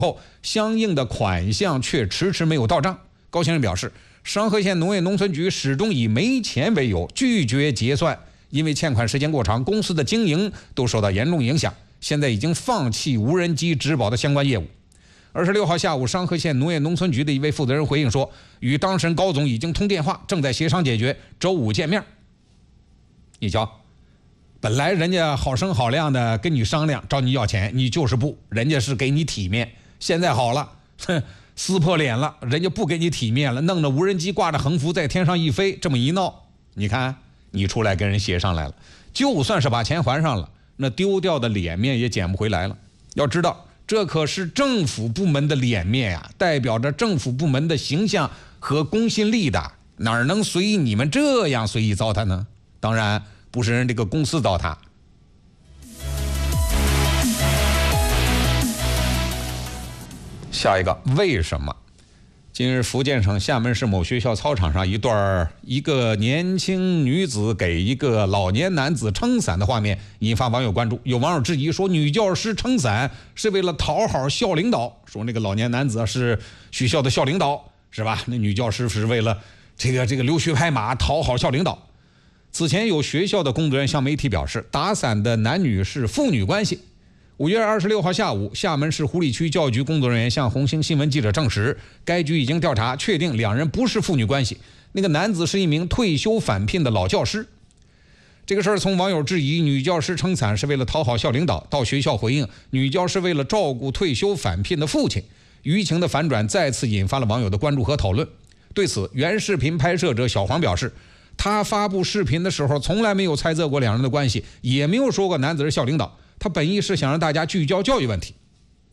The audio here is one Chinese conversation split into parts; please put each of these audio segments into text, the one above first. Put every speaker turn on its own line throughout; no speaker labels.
后相应的款项却迟迟没有到账。高先生表示，商河县农业农村局始终以没钱为由拒绝结算，因为欠款时间过长，公司的经营都受到严重影响，现在已经放弃无人机质保的相关业务。26号下午，商河县农业农村局的一位负责人回应说，与当事人高总已经通电话，正在协商解决，周五见面。你瞧，本来人家好声好亮的跟你商量，找你要钱，你就是不，人家是给你体面。现在好了，撕破脸了，人家不给你体面了，弄着无人机挂着横幅在天上一飞，这么一闹，你看你出来跟人协商来了，就算是把钱还上了，那丢掉的脸面也捡不回来了。要知道，这可是政府部门的脸面呀，代表着政府部门的形象和公信力的，哪能随意你们这样随意糟蹋呢？当然不是人这个公司糟蹋。下一个，为什么？近日，福建省厦门市某学校操场上一个年轻女子给一个老年男子撑伞的画面引发网友关注。有网友质疑说，女教师撑伞是为了讨好校领导，说那个老年男子是学校的校领导，是吧？那女教师是为了这个溜须拍马讨好校领导。此前有学校的工作人员向媒体表示，打伞的男女是父女关系。5月26号下午，厦门市湖里区教育局工作人员向红星新闻记者证实，该局已经调查确定两人不是父女关系，那个男子是一名退休返聘的老教师。这个事儿从网友质疑女教师撑伞是为了讨好校领导，到学校回应女教师为了照顾退休返聘的父亲，舆情的反转再次引发了网友的关注和讨论。对此，原视频拍摄者小黄表示，他发布视频的时候从来没有猜测过两人的关系，也没有说过男子是校领导，他本意是想让大家聚焦教育问题。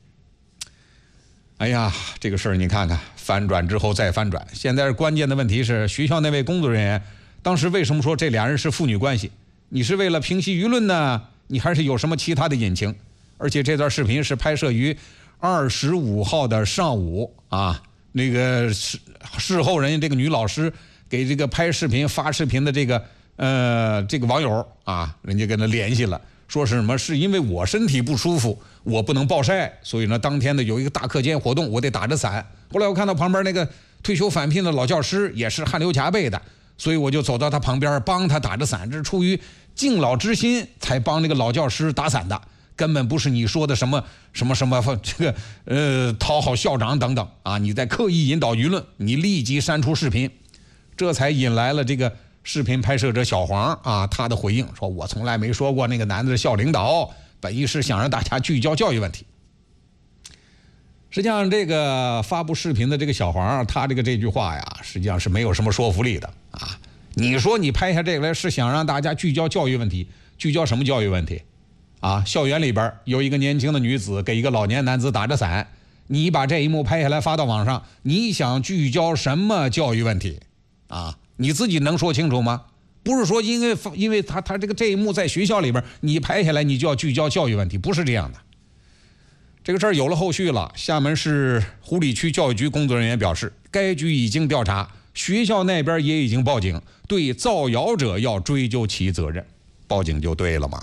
哎呀，这个事儿你看看，翻转之后再翻转。现在关键的问题是，学校那位工作人员当时为什么说这俩人是父女关系？你是为了平息舆论呢，你还是有什么其他的隐情？而且这段视频是拍摄于25号的上午啊，那个事后人家这个女老师给这个拍视频发视频的这个网友啊，人家跟他联系了，说是什么？是因为我身体不舒服，我不能暴晒，所以呢，当天的有一个大课间活动，我得打着伞。后来我看到旁边那个退休返聘的老教师也是汗流浃背的，所以我就走到他旁边帮他打着伞，这是出于敬老之心才帮那个老教师打伞的，根本不是你说的什么这个讨好校长等等啊！你在刻意引导舆论，你立即删除视频。这才引来了这个视频拍摄者小黄啊，他的回应说，我从来没说过那个男的是校领导，本意是想让大家聚焦教育问题。实际上这个发布视频的这个小黄，他这句话呀，实际上是没有什么说服力的啊。你说你拍下这个来是想让大家聚焦教育问题，聚焦什么教育问题啊？校园里边有一个年轻的女子给一个老年男子打着伞，你把这一幕拍下来发到网上，你想聚焦什么教育问题啊？你自己能说清楚吗？不是说因为他这一幕在学校里边，你拍下来你就要聚焦教育问题，不是这样的。这个事儿有了后续了，厦门市湖里区教育局工作人员表示，该局已经调查，学校那边也已经报警，对造谣者要追究其责任。报警就对了嘛。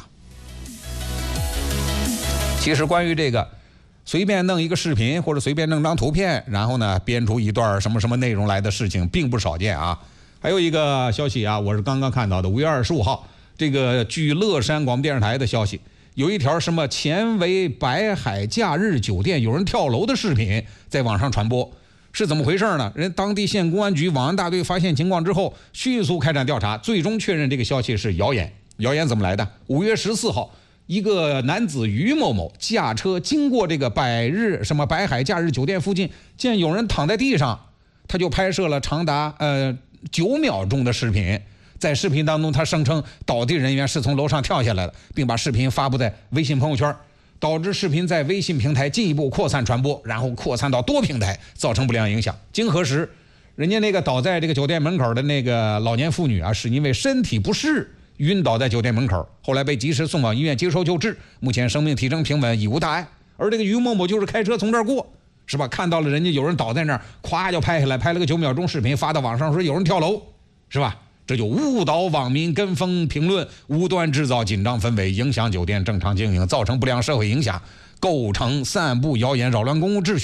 其实关于这个随便弄一个视频或者随便弄张图片，然后呢编出一段什么内容来的事情并不少见啊。还有一个消息啊，我是刚刚看到的，5月25号，这个据乐山广播电视台的消息，有一条什么前为白海假日酒店有人跳楼的视频在网上传播，是怎么回事呢？人当地县公安局网安大队发现情况之后，迅速开展调查，最终确认这个消息是谣言。谣言怎么来的？5月14号，一个男子于某某驾车经过这个白海假日酒店附近，见有人躺在地上，他就拍摄了长达9秒钟的视频。在视频当中，他声称倒地人员是从楼上跳下来的，并把视频发布在微信朋友圈，导致视频在微信平台进一步扩散传播，然后扩散到多平台，造成不良影响。经核实，人家那个倒在这个酒店门口的那个老年妇女啊，是因为身体不适晕倒在酒店门口，后来被及时送往医院接受救治，目前生命体征平稳，已无大碍。而这个于某某就是开车从这儿过，是吧？看到了人家有人倒在那儿，咵就拍下来，拍了个9秒钟视频发到网上，说有人跳楼，是吧？这就误导网民跟风评论，无端制造紧张氛围，影响酒店正常经营，造成不良社会影响， 构成散布谣言扰乱公共秩序。